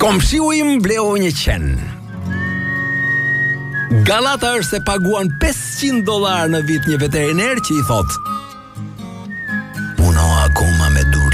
Komshiu im bleu një qen. Gallata është se paguan $500 në vit një veteriner që i thot: